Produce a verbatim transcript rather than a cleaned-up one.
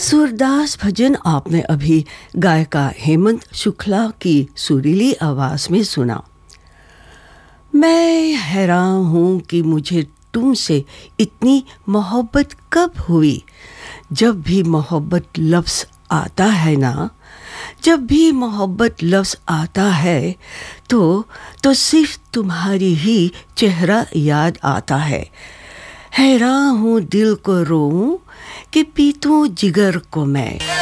सूरदास भजन आपने अभी गायिका हेमंत शुक्ला की सुरीली आवाज़ में सुना। मैं हैरान हूँ कि मुझे तुमसे इतनी मोहब्बत कब हुई। जब भी मोहब्बत लफ्ज़ आता है ना, जब भी मोहब्बत लफ्ज़ आता है तो तो सिर्फ तुम्हारी ही चेहरा याद आता है। हैरान हूँ दिल को रोऊं कि पीतूं जिगर को मैं।